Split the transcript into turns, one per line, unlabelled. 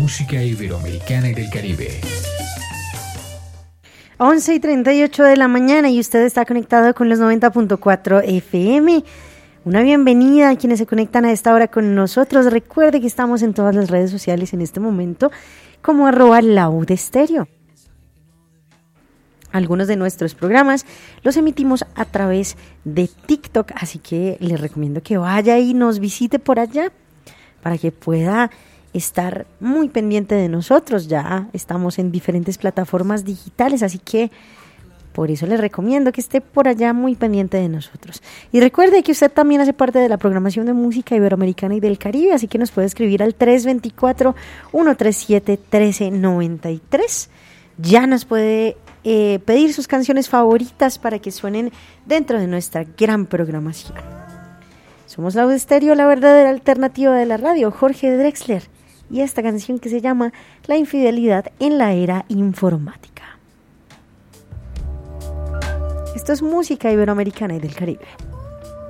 música iberoamericana y del Caribe.
11:38 de la mañana y usted está conectado con los 90.4 FM. Una bienvenida a quienes se conectan a esta hora con nosotros. Recuerde que estamos en todas las redes sociales en este momento como @laudestereo. Algunos de nuestros programas los emitimos a través de TikTok, así que les recomiendo que vaya y nos visite por allá para que pueda estar muy pendiente de nosotros. Ya estamos en diferentes plataformas digitales, así que por eso les recomiendo que esté por allá muy pendiente de nosotros. Y recuerde que usted también hace parte de la programación de música iberoamericana y del Caribe, así que nos puede escribir al 324-137-1393. Ya nos puede pedir sus canciones favoritas para que suenen dentro de nuestra gran programación. Somos Laude Estéreo, la verdadera alternativa de la radio. Jorge Drexler y esta canción que se llama La infidelidad en la era informática. Esto es música iberoamericana y del Caribe.